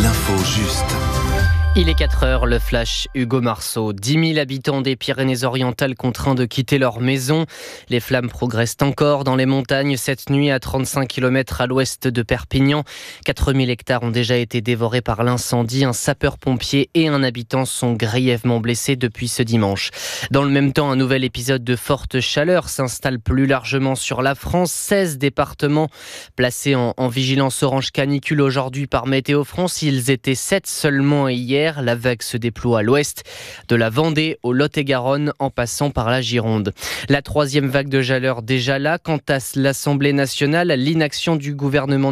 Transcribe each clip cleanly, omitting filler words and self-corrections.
l'info juste. Il est 4 heures, le flash Hugo Marceau. 10 000 habitants des Pyrénées-Orientales contraints de quitter leur maison. Les flammes progressent encore dans les montagnes cette nuit à 35 km à l'ouest de Perpignan. 4 000 hectares ont déjà été dévorés par l'incendie. Un sapeur-pompier et un habitant sont grièvement blessés depuis ce dimanche. Dans le même temps, un nouvel épisode de forte chaleur s'installe plus largement sur la France. 16 départements placés en vigilance orange canicule aujourd'hui par Météo France. Ils étaient 7 seulement hier. La vague se déploie à l'ouest, de la Vendée au Lot-et-Garonne en passant par la Gironde. La troisième vague de chaleur déjà là. Quant à l'Assemblée nationale, l'inaction du gouvernement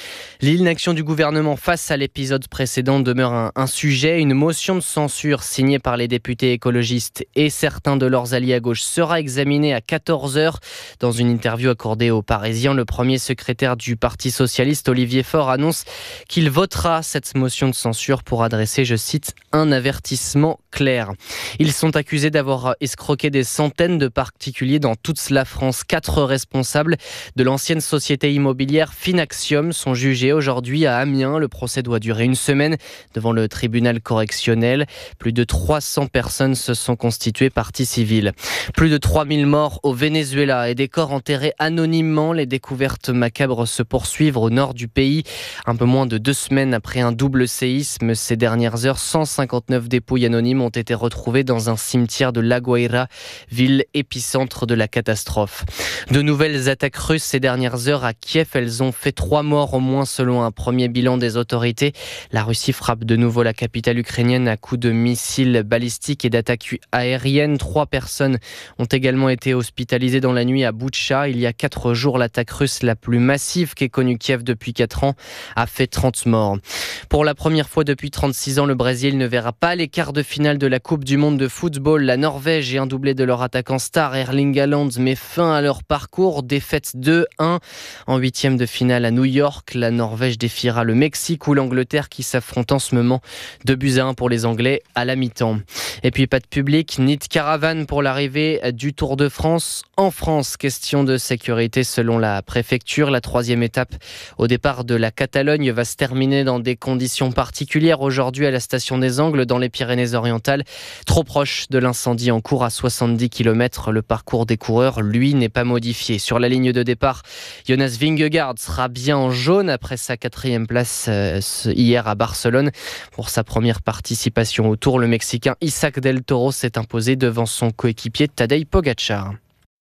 face à l'épisode précédent demeure un sujet. Une motion de censure signée par les députés écologistes et certains de leurs alliés à gauche sera examinée à 14h. Dans une interview accordée aux Parisiens, le premier secrétaire du Parti socialiste, Olivier Faure, annonce qu'il votera cette motion de censure pour adresser, je cite, un avertissement clair. Ils sont accusés d'avoir escroqué des centaines de particuliers dans toute la France. 4 responsables de l'ancienne société immobilière Finaxium sont jugés aujourd'hui à Amiens. Le procès doit durer une semaine devant le tribunal correctionnel. Plus de 300 personnes se sont constituées partie civile. Plus de 3000 morts au Venezuela et des corps enterrés anonymement. Les découvertes macabres se poursuivent au nord du pays. Un peu moins de 2 semaines après un double séisme, ces dernières heures, 159 dépouilles anonymes ont été retrouvées dans un cimetière de La Guaira, ville épicentre de la catastrophe. De nouvelles attaques russes ces dernières heures à Kiev. Elles ont fait 3 morts au moins selon un premier bilan des autorités. La Russie frappe de nouveau la capitale ukrainienne à coups de missiles balistiques et d'attaques aériennes. 3 personnes ont également été hospitalisées dans la nuit à Boutcha. Il y a 4 jours, l'attaque russe la plus massive qu'ait connue Kiev depuis 4 ans a fait 30 morts. Pour la première fois depuis 36 ans, le Brésil ne verra pas les quarts de finale de la Coupe du Monde de football. La Norvège et un doublé de leur attaquant star Erling Haaland met fin à leur parcours. Défaite 2-1 en 8e de finale à New York. La Norvège défiera le Mexique ou l'Angleterre qui s'affrontent en ce moment. 2-1 pour les Anglais à la mi-temps. Et puis pas de public ni de caravane pour l'arrivée du Tour de France en France. Question de sécurité selon la préfecture. La 3e étape au départ de la Catalogne va se terminer dans des conditions particulières aujourd'hui à la station des Angles dans les Pyrénées-Orientales. Trop proche de l'incendie en cours à 70 km. Le parcours des coureurs, lui, n'est pas modifié. Sur la ligne de départ, Jonas Vingegaard sera bien en jaune après sa 4e place hier à Barcelone. Pour sa première participation au Tour, le Mexicain Isaac Del Toro s'est imposé devant son coéquipier Tadej Pogačar.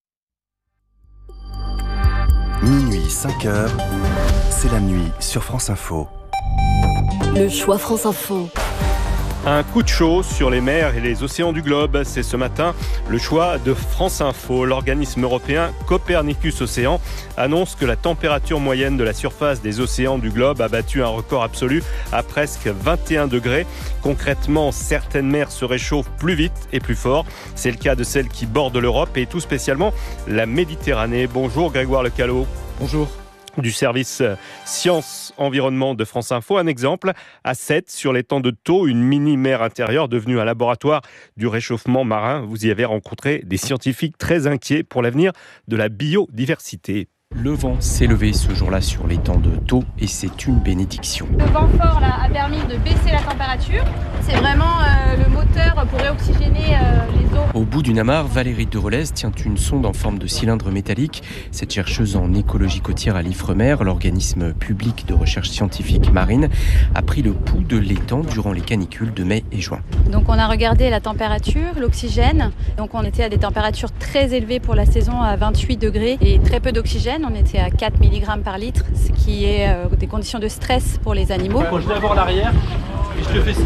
Minuit 5 heures, c'est la nuit sur France Info. Le choix France Info. Un coup de chaud sur les mers et les océans du globe. C'est ce matin le choix de France Info. L'organisme européen Copernicus Océan annonce que la température moyenne de la surface des océans du globe a battu un record absolu à presque 21 degrés. Concrètement, certaines mers se réchauffent plus vite et plus fort. C'est le cas de celles qui bordent l'Europe et tout spécialement la Méditerranée. Bonjour Grégoire Lecalot. Bonjour. Du service Sciences Environnement de France Info. Un exemple, à 7 sur l'étang de Thau, une mini-mer intérieure devenue un laboratoire du réchauffement marin. Vous y avez rencontré des scientifiques très inquiets pour l'avenir de la biodiversité. Le vent s'est levé ce jour-là sur l'étang de Thau et c'est une bénédiction. Le vent fort là, a permis de baisser la température. C'est vraiment le moteur pour réoxygéner les eaux. Au bout d'une amarre, Valérie Derolez tient une sonde en forme de cylindre métallique. Cette chercheuse en écologie côtière à l'IFREMER, l'organisme public de recherche scientifique marine, a pris le pouls de l'étang durant les canicules de mai et juin. Donc on a regardé la température, l'oxygène. Donc on était à des températures très élevées pour la saison, à 28 degrés et très peu d'oxygène. On était à 4 mg par litre, ce qui est des conditions de stress pour les animaux. Quand je vais avoir l'arrière, et je te fais signe.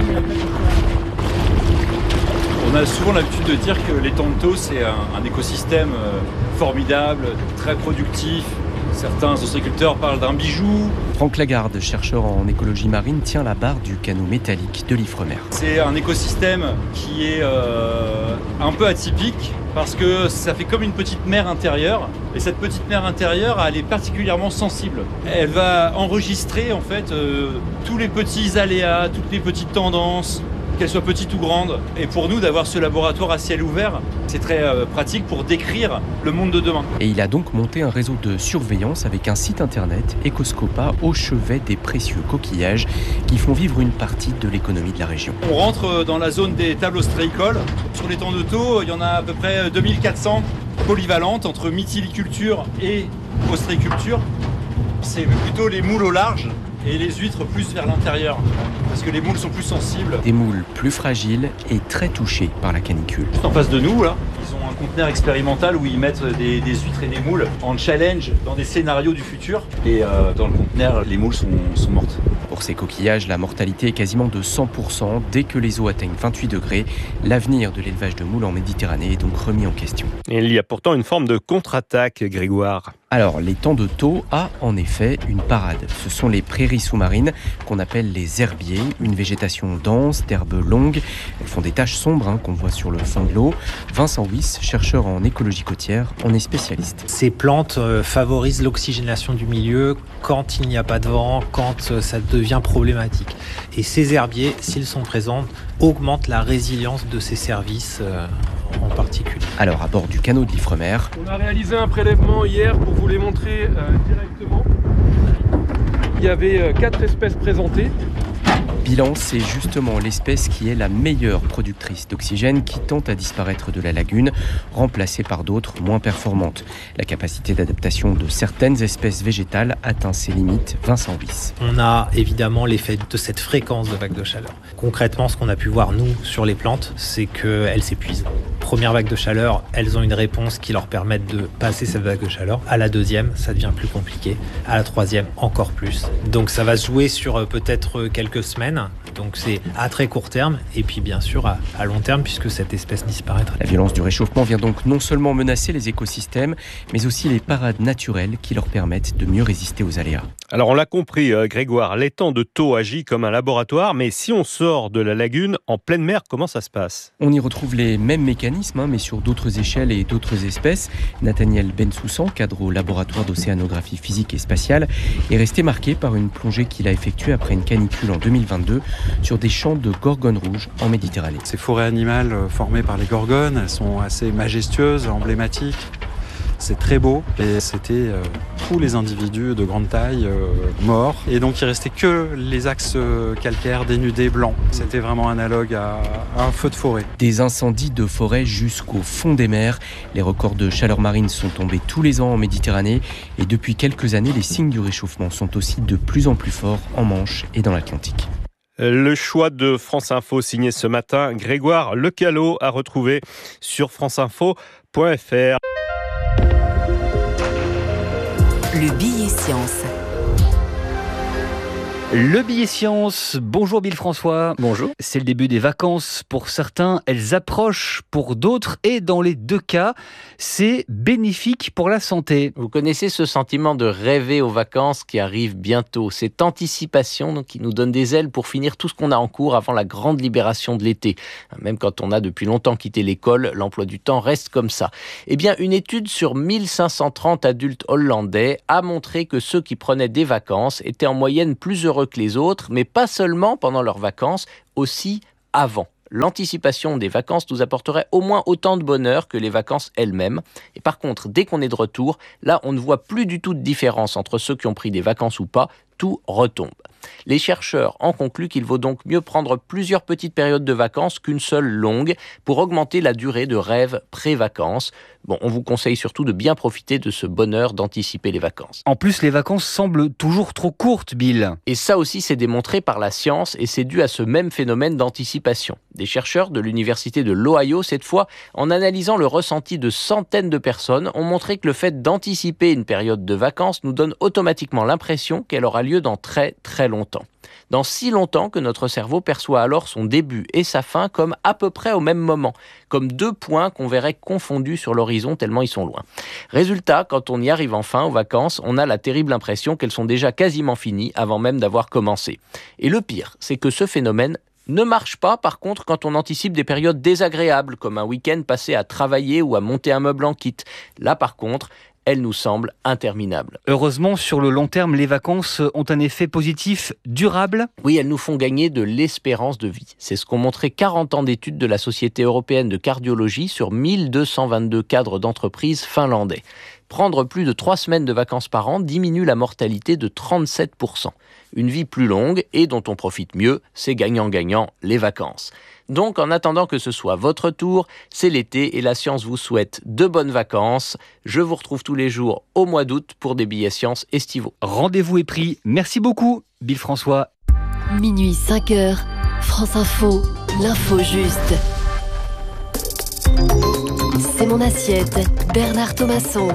On a souvent l'habitude de dire que l'étang de Thau, c'est un écosystème formidable, très productif. Certains ostréiculteurs parlent d'un bijou. Franck Lagarde, chercheur en écologie marine, tient la barre du canot métallique de l'IFREMER. C'est un écosystème qui est un peu atypique parce que ça fait comme une petite mer intérieure. Et cette petite mer intérieure, elle est particulièrement sensible. Elle va enregistrer en fait tous les petits aléas, toutes les petites tendances, qu'elle soit petite ou grande. Et pour nous, d'avoir ce laboratoire à ciel ouvert, c'est très pratique pour décrire le monde de demain. Et il a donc monté un réseau de surveillance avec un site internet, Ecoscopa, au chevet des précieux coquillages qui font vivre une partie de l'économie de la région. On rentre dans la zone des tables ostréicoles. Sur l'étang de Thau, il y en a à peu près 2400 polyvalentes entre mytiliculture et ostréiculture. C'est plutôt les moules au large et les huîtres plus vers l'intérieur, parce que les moules sont plus sensibles. Des moules plus fragiles et très touchés par la canicule. Juste en face de nous, là, ils ont un conteneur expérimental où ils mettent des huîtres et des moules en challenge dans des scénarios du futur. Et dans le conteneur, les moules sont mortes. Pour ces coquillages, la mortalité est quasiment de 100% dès que les eaux atteignent 28 degrés. L'avenir de l'élevage de moules en Méditerranée est donc remis en question. Il y a pourtant une forme de contre-attaque, Grégoire. Alors, l'étang de Thau a en effet une parade. Ce sont les prairies sous-marines qu'on appelle les herbiers, une végétation dense, d'herbes longues. Elles font des taches sombres qu'on voit sur le fond de l'eau. Vincent Wyss, chercheur en écologie côtière, en est spécialiste. Ces plantes favorisent l'oxygénation du milieu quand il n'y a pas de vent, quand ça devient problématique. Et ces herbiers, s'ils sont présents, augmentent la résilience de ces services en particulier. Alors, à bord du canot de l'Ifremer, on a réalisé un prélèvement hier pour vous les montrer directement. Il y avait 4 espèces présentées. Bilan, c'est justement l'espèce qui est la meilleure productrice d'oxygène qui tente à disparaître de la lagune, remplacée par d'autres moins performantes. La capacité d'adaptation de certaines espèces végétales atteint ses limites. Vincent Wyss. On a évidemment l'effet de cette fréquence de vague de chaleur. Concrètement, ce qu'on a pu voir, nous, sur les plantes, c'est qu'elles s'épuisent. Première vague de chaleur, elles ont une réponse qui leur permet de passer cette vague de chaleur. À la deuxième, ça devient plus compliqué. À la troisième, encore plus. Donc ça va se jouer sur peut-être quelques semaines. Donc c'est à très court terme et puis bien sûr à long terme puisque cette espèce disparaîtra. La violence du réchauffement vient donc non seulement menacer les écosystèmes, mais aussi les parades naturelles qui leur permettent de mieux résister aux aléas. Alors on l'a compris, Grégoire, l'étang de Thau agit comme un laboratoire, mais si on sort de la lagune en pleine mer, comment ça se passe ? On y retrouve les mêmes mécanismes, mais sur d'autres échelles et d'autres espèces. Nathaniel Bensoussan, cadre au laboratoire d'océanographie physique et spatiale, est resté marqué par une plongée qu'il a effectuée après une canicule en 2022 sur des champs de gorgones rouges en Méditerranée. Ces forêts animales formées par les gorgones, elles sont assez majestueuses, emblématiques. C'est très beau et c'était tous les individus de grande taille morts. Et donc il restait que les axes calcaires dénudés blancs. C'était vraiment analogue à un feu de forêt. Des incendies de forêt jusqu'au fond des mers. Les records de chaleur marine sont tombés tous les ans en Méditerranée. Et depuis quelques années, les signes du réchauffement sont aussi de plus en plus forts en Manche et dans l'Atlantique. Le choix de France Info signé ce matin, Grégoire Lecalot, à retrouver sur franceinfo.fr. Le billet science. Le billet science. Bonjour Bill François. Bonjour. C'est le début des vacances. Pour certains, elles approchent. Pour d'autres, et dans les deux cas, c'est bénéfique pour la santé. Vous connaissez ce sentiment de rêver aux vacances qui arrivent bientôt. Cette anticipation qui nous donne des ailes pour finir tout ce qu'on a en cours avant la grande libération de l'été. Même quand on a depuis longtemps quitté l'école, l'emploi du temps reste comme ça. Eh bien, une étude sur 1530 adultes hollandais a montré que ceux qui prenaient des vacances étaient en moyenne plus heureux que les autres, mais pas seulement pendant leurs vacances, aussi avant. L'anticipation des vacances nous apporterait au moins autant de bonheur que les vacances elles-mêmes. Et par contre, dès qu'on est de retour, là, on ne voit plus du tout de différence entre ceux qui ont pris des vacances ou pas. Tout retombe. Les chercheurs en concluent qu'il vaut donc mieux prendre plusieurs petites périodes de vacances qu'une seule longue pour augmenter la durée de rêve pré-vacances. Bon, on vous conseille surtout de bien profiter de ce bonheur d'anticiper les vacances. En plus, les vacances semblent toujours trop courtes, Bill. Et ça aussi, c'est démontré par la science et c'est dû à ce même phénomène d'anticipation. Des chercheurs de l'université de l'Ohio, cette fois, en analysant le ressenti de centaines de personnes, ont montré que le fait d'anticiper une période de vacances nous donne automatiquement l'impression qu'elle aura lieu dans très très longtemps. Dans si longtemps que notre cerveau perçoit alors son début et sa fin comme à peu près au même moment, comme deux points qu'on verrait confondus sur l'horizon tellement ils sont loin. Résultat, quand on y arrive enfin aux vacances, on a la terrible impression qu'elles sont déjà quasiment finies avant même d'avoir commencé. Et le pire, c'est que ce phénomène ne marche pas par contre quand on anticipe des périodes désagréables comme un week-end passé à travailler ou à monter un meuble en kit. Là par contre, elle nous semble interminable. Heureusement, sur le long terme, les vacances ont un effet positif durable. Oui, elles nous font gagner de l'espérance de vie. C'est ce qu'ont montré 40 ans d'études de la Société européenne de cardiologie sur 1222 cadres d'entreprises finlandais. Prendre plus de 3 semaines de vacances par an diminue la mortalité de 37%. Une vie plus longue et dont on profite mieux, c'est gagnant-gagnant, les vacances. Donc, en attendant que ce soit votre tour, c'est l'été et la science vous souhaite de bonnes vacances. Je vous retrouve tous les jours au mois d'août pour des billets sciences estivaux. Rendez-vous est pris. Merci beaucoup, Bill François. Minuit 5h, France Info, l'info juste. C'est mon assiette, Bernard Thomasson.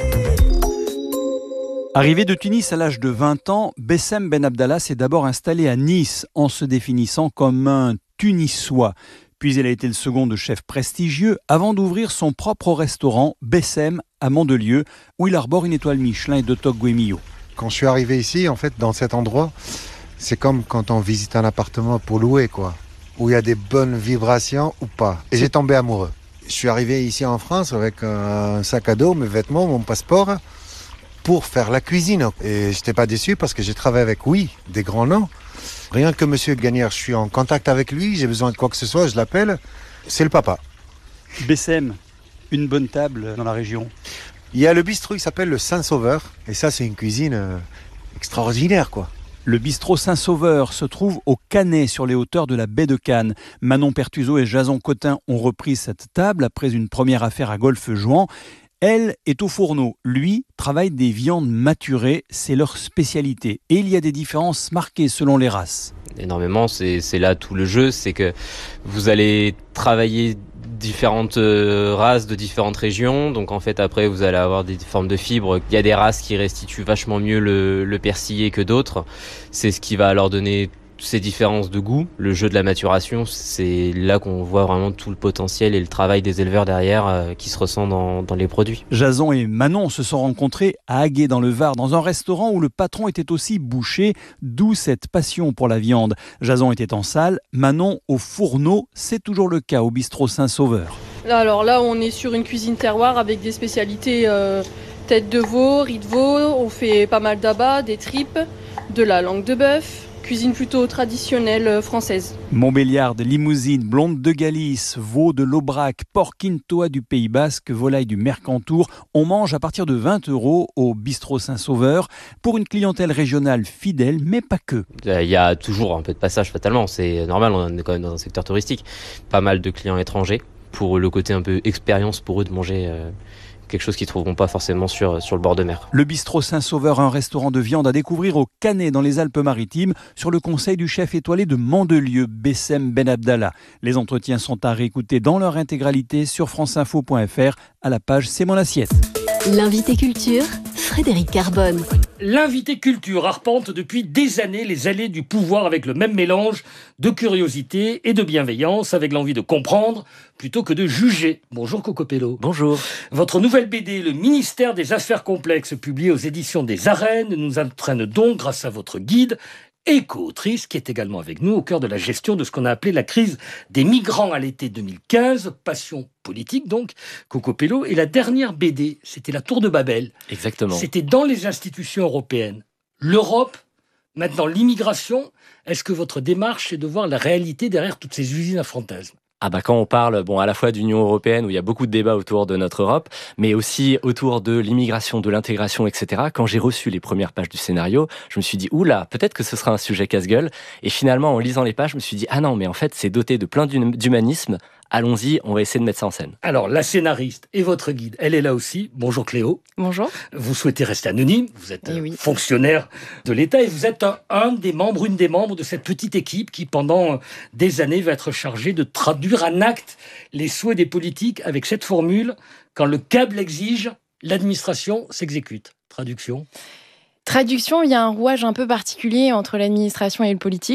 Arrivé de Tunis à l'âge de 20 ans, Bessem Ben Abdallah s'est d'abord installé à Nice en se définissant comme un Tunisois. Puis il a été le second de chef prestigieux avant d'ouvrir son propre restaurant, Bessem, à Mandelieu, où il arbore une étoile Michelin et 2 toques Guemillo. Quand je suis arrivé ici, en fait, dans cet endroit, c'est comme quand on visite un appartement pour louer, quoi. Où il y a des bonnes vibrations ou pas. Et j'ai tombé amoureux. Je suis arrivé ici en France avec un sac à dos, mes vêtements, mon passeport, pour faire la cuisine. Et je n'étais pas déçu parce que j'ai travaillé avec, des grands noms. Rien que Monsieur Gagnère, je suis en contact avec lui, j'ai besoin de quoi que ce soit, je l'appelle. C'est le papa. Bessem, une bonne table dans la région. Il y a le bistrot qui s'appelle le Saint-Sauveur. Et ça, c'est une cuisine extraordinaire, quoi. Le bistrot Saint-Sauveur se trouve au Canet, sur les hauteurs de la baie de Cannes. Manon Pertuseau et Jason Cotin ont repris cette table après une première affaire à Golfe-Juan. Elle est au fourneau. Lui travaille des viandes maturées, c'est leur spécialité. Et il y a des différences marquées selon les races. Énormément, c'est là tout le jeu, c'est que vous allez travailler différentes races de différentes régions, donc en fait après vous allez avoir des formes de fibres. Il y a des races qui restituent vachement mieux le persillé que d'autres, c'est ce qui va leur donner ces différences de goût. Le jeu de la maturation, c'est là qu'on voit vraiment tout le potentiel et le travail des éleveurs derrière qui se ressent dans les produits. Jason et Manon se sont rencontrés à Aguet dans le Var, dans un restaurant où le patron était aussi boucher, d'où cette passion pour la viande. Jason était en salle, Manon au fourneau, c'est toujours le cas au bistrot Saint-Sauveur. Alors là, on est sur une cuisine terroir avec des spécialités tête de veau, riz de veau, on fait pas mal d'abats, des tripes, de la langue de bœuf. Cuisine plutôt traditionnelle française. Montbéliarde, limousine, blonde de Galice, veau de l'Aubrac, porc quintois du Pays Basque, volaille du Mercantour. On mange à partir de 20 € au bistrot Saint-Sauveur pour une clientèle régionale fidèle, mais pas que. Il y a toujours un peu de passage fatalement, c'est normal, on est quand même dans un secteur touristique. Pas mal de clients étrangers pour le côté un peu expérience pour eux de manger quelque chose qu'ils ne trouveront pas forcément sur le bord de mer. Le bistrot Saint-Sauveur, un restaurant de viande à découvrir au Canet dans les Alpes-Maritimes, sur le conseil du chef étoilé de Mandelieu, Bessem Ben Abdallah. Les entretiens sont à réécouter dans leur intégralité sur franceinfo.fr à la page C'est mon assiette. L'invité culture, Frédéric Carbone. L'invité culture arpente depuis des années les allées du pouvoir avec le même mélange de curiosité et de bienveillance, avec l'envie de comprendre plutôt que de juger. Bonjour Coco Pello. Bonjour. Votre nouvelle BD, Le ministère des Affaires complexes, publiée aux éditions des Arènes, nous entraîne donc grâce à votre guide et co-autrice, qui est également avec nous au cœur de la gestion de ce qu'on a appelé la crise des migrants à l'été 2015, passion politique donc, Coco Pello. Et la dernière BD, c'était La Tour de Babel. Exactement. C'était dans les institutions européennes. L'Europe, maintenant l'immigration. Est-ce que votre démarche, c'est de voir la réalité derrière toutes ces usines à fantasmes ? Quand on parle à la fois d'Union européenne, où il y a beaucoup de débats autour de notre Europe, mais aussi autour de l'immigration, de l'intégration, etc. Quand j'ai reçu les premières pages du scénario, je me suis dit, oula, peut-être que ce sera un sujet casse-gueule. Et finalement, en lisant les pages, je me suis dit, ah non, mais en fait, c'est doté de plein d'humanisme. Allons-y, on va essayer de mettre ça en scène. Alors, la scénariste et votre guide, elle est là aussi. Bonjour Cléo. Bonjour. Vous souhaitez rester anonyme, vous êtes fonctionnaire de l'État et vous êtes une des membres de cette petite équipe qui, pendant des années, va être chargée de traduire en acte les souhaits des politiques avec cette formule, quand le câble exige, l'administration s'exécute. Traduction, il y a un rouage un peu particulier entre l'administration et le politique.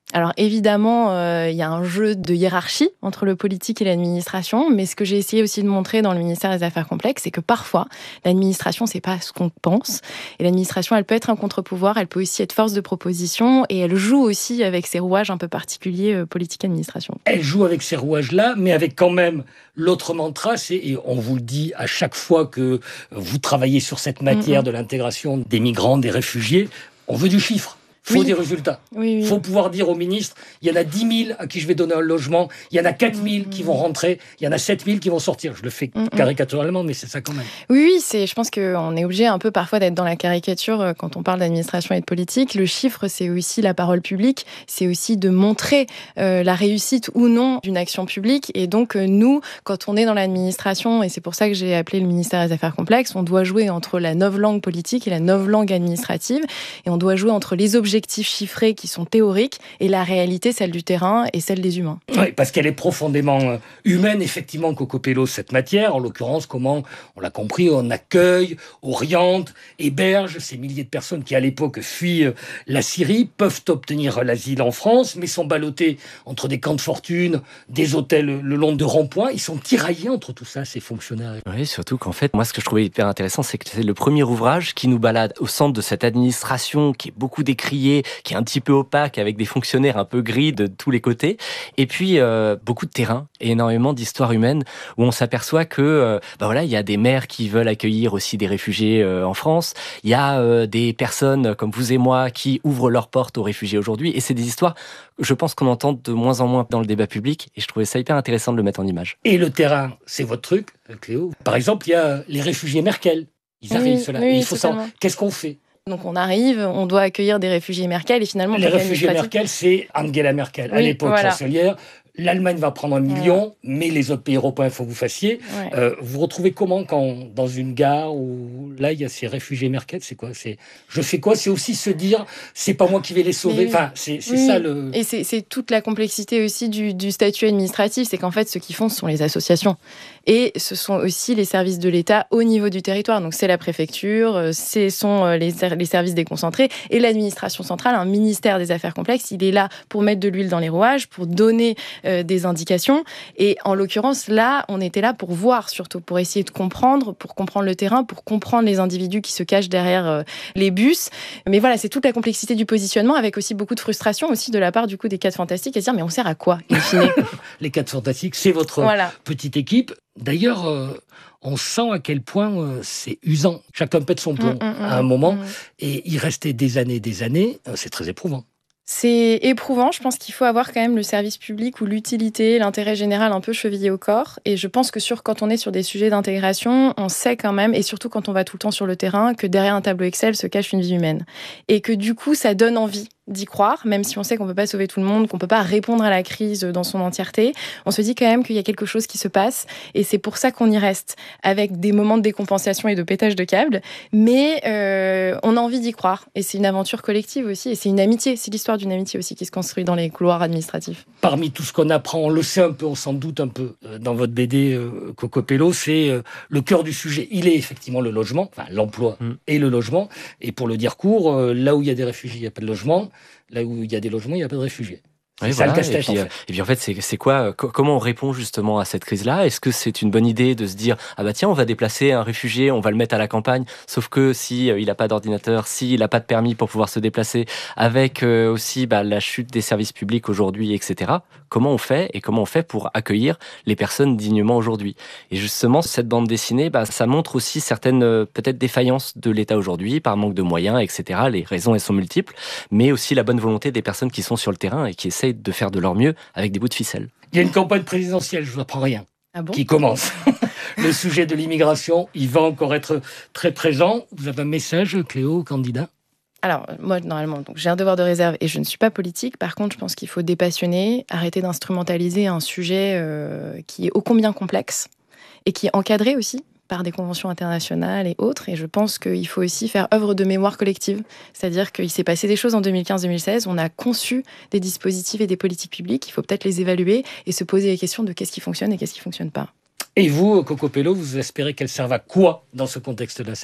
Alors évidemment, il y a un jeu de hiérarchie entre le politique et l'administration, mais ce que j'ai essayé aussi de montrer dans le ministère des Affaires complexes, c'est que parfois, l'administration, c'est pas ce qu'on pense. Et l'administration, elle peut être un contre-pouvoir, elle peut aussi être force de proposition, et elle joue aussi avec ses rouages un peu particuliers politique-administration. Elle joue avec ces rouages-là, mais avec quand même l'autre mantra, et on vous le dit à chaque fois que vous travaillez sur cette matière de l'intégration des migrants, des réfugiés, on veut du chiffre. Il faut des résultats. Il faut pouvoir dire au ministre, il y en a 10 000 à qui je vais donner un logement, il y en a 4 000 qui vont rentrer, il y en a 7 000 qui vont sortir. Je le fais caricaturalement, mais c'est ça quand même. Oui, je pense qu'on est obligé un peu parfois d'être dans la caricature quand on parle d'administration et de politique. Le chiffre, c'est aussi la parole publique, c'est aussi de montrer la réussite ou non d'une action publique. Et donc, nous, quand on est dans l'administration, et c'est pour ça que j'ai appelé le ministère des Affaires complexes, on doit jouer entre la novlangue politique et la novlangue administrative, et on doit jouer entre les objectifs chiffrés qui sont théoriques et la réalité, celle du terrain et celle des humains. Oui, parce qu'elle est profondément humaine, effectivement, Cocopello, cette matière. En l'occurrence, comment, on l'a compris, on accueille, oriente, héberge ces milliers de personnes qui, à l'époque, fuient la Syrie, peuvent obtenir l'asile en France, mais sont ballotés entre des camps de fortune, des hôtels le long de ronds-points. Ils sont tiraillés entre tout ça, ces fonctionnaires. Oui, surtout qu'en fait, moi, ce que je trouvais hyper intéressant, c'est que c'est le premier ouvrage qui nous balade au centre de cette administration qui est beaucoup décriée, qui est un petit peu opaque, avec des fonctionnaires un peu gris de tous les côtés, et puis beaucoup de terrain et énormément d'histoires humaines où on s'aperçoit que il y a des maires qui veulent accueillir aussi des réfugiés en France, il y a des personnes comme vous et moi qui ouvrent leurs portes aux réfugiés aujourd'hui, et c'est des histoires, je pense qu'on entend de moins en moins dans le débat public, et je trouvais ça hyper intéressant de le mettre en image. Et le terrain, c'est votre truc, Cléo. Par exemple, il y a les réfugiés Merkel. Ils arrivent, ceux-là. Et il faut savoir, qu'est-ce qu'on fait ? Donc on arrive, on doit accueillir des réfugiés Merkel et finalement... Les réfugiés Merkel, c'est Angela Merkel, à l'époque chancelière. L'Allemagne va prendre 1 million, mais les autres pays européens, il faut que vous fassiez. Vous retrouvez comment quand, dans une gare où là, il y a ces réfugiés Merkel, c'est quoi ? Je fais quoi ? C'est aussi se dire, c'est pas moi qui vais les sauver. Enfin, c'est ça le... Et c'est toute la complexité aussi du statut administratif, c'est qu'en fait, ceux qui font, ce sont les associations. Et ce sont aussi les services de l'État au niveau du territoire. Donc c'est la préfecture, ce sont les services déconcentrés et l'administration centrale, un ministère des Affaires complexes, il est là pour mettre de l'huile dans les rouages, pour donner des indications. Et en l'occurrence, là, on était là pour voir, surtout pour essayer de comprendre, pour comprendre le terrain, pour comprendre les individus qui se cachent derrière les bus. Mais voilà, c'est toute la complexité du positionnement, avec aussi beaucoup de frustration aussi de la part du coup des 4 Fantastiques, à se dire mais on sert à quoi, in fine ? Les 4 Fantastiques, c'est votre petite équipe. D'ailleurs, on sent à quel point c'est usant. Chacun pète son plomb à un moment, et y rester des années, c'est très éprouvant. C'est éprouvant. Je pense qu'il faut avoir quand même le service public ou l'utilité, l'intérêt général un peu chevillé au corps. Et je pense que quand on est sur des sujets d'intégration, on sait quand même, et surtout quand on va tout le temps sur le terrain, que derrière un tableau Excel se cache une vie humaine. Et que du coup, ça donne envie d'y croire, même si on sait qu'on peut pas sauver tout le monde, qu'on peut pas répondre à la crise dans son entièreté. On se dit quand même qu'il y a quelque chose qui se passe, et c'est pour ça qu'on y reste, avec des moments de décompensation et de pétage de câbles, mais on a envie d'y croire, et c'est une aventure collective aussi, et c'est une amitié, c'est l'histoire d'une amitié aussi qui se construit dans les couloirs administratifs. Parmi tout ce qu'on apprend, on le sait un peu, on s'en doute un peu, dans votre BD Cocopello, c'est le cœur du sujet. Il est effectivement le logement, enfin l'emploi et le logement, et pour le dire court, là où il y a des réfugiés, il n'y a pas de logement. Là où il y a des logements, il n'y a pas de réfugiés. C'est ça le casse-tête, en fait. Et puis en fait, c'est quoi ? Comment on répond justement à cette crise-là ? Est-ce que c'est une bonne idée de se dire ah bah tiens, on va déplacer un réfugié, on va le mettre à la campagne, sauf que si il n'a pas d'ordinateur, s'il n'a pas de permis pour pouvoir se déplacer, avec aussi la chute des services publics aujourd'hui, etc. Comment on fait pour accueillir les personnes dignement aujourd'hui ? Et justement, cette bande dessinée, ça montre aussi certaines peut-être défaillances de l'État aujourd'hui, par manque de moyens, etc. Les raisons, elles sont multiples, mais aussi la bonne volonté des personnes qui sont sur le terrain et qui essayent de faire de leur mieux avec des bouts de ficelle. Il y a une campagne présidentielle, je vous apprends rien, qui commence. Le sujet de l'immigration, il va encore être très présent. Vous avez un message, Cléo, candidat ? Alors, moi, normalement, j'ai un devoir de réserve et je ne suis pas politique. Par contre, je pense qu'il faut dépassionner, arrêter d'instrumentaliser un sujet qui est ô combien complexe et qui est encadré aussi par des conventions internationales et autres. Et je pense qu'il faut aussi faire œuvre de mémoire collective. C'est-à-dire qu'il s'est passé des choses en 2015-2016. On a conçu des dispositifs et des politiques publiques. Il faut peut-être les évaluer et se poser les questions de qu'est-ce qui fonctionne et qu'est-ce qui ne fonctionne pas. Et vous, Cocopello, vous espérez qu'elle serve à quoi dans ce contexte-là, cette BD ?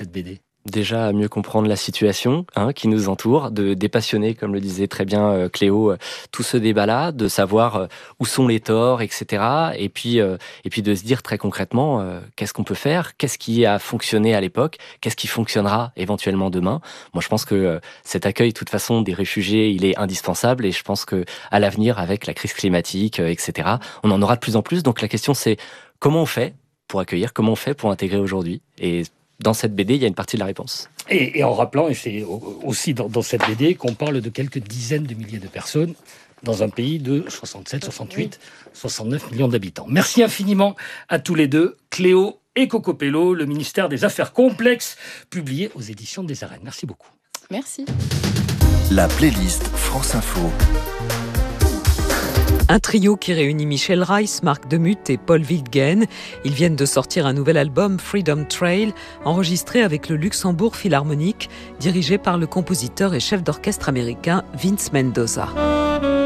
Déjà, à mieux comprendre la situation qui nous entoure, de dépassionner, comme le disait très bien Cléo, tout ce débat-là, de savoir où sont les torts, etc. Et puis de se dire très concrètement, qu'est-ce qu'on peut faire, qu'est-ce qui a fonctionné à l'époque, qu'est-ce qui fonctionnera éventuellement demain. Moi, je pense que cet accueil, de toute façon, des réfugiés, il est indispensable. Et je pense que à l'avenir, avec la crise climatique, etc., on en aura de plus en plus. Donc la question, c'est comment on fait pour accueillir, comment on fait pour intégrer aujourd'hui. Et dans cette BD, il y a une partie de la réponse. Et en rappelant, et c'est aussi dans cette BD, qu'on parle de quelques dizaines de milliers de personnes dans un pays de 67, 68, 69 millions d'habitants. Merci infiniment à tous les deux, Cléo et Coco Pello, le ministère des Affaires complexes, publié aux éditions des Arènes. Merci beaucoup. Merci. La playlist France Info. Un trio qui réunit Michel Reiss, Marc Demuth et Paul Wittgen. Ils viennent de sortir un nouvel album, Freedom Trail, enregistré avec le Luxembourg Philharmonic, dirigé par le compositeur et chef d'orchestre américain Vince Mendoza.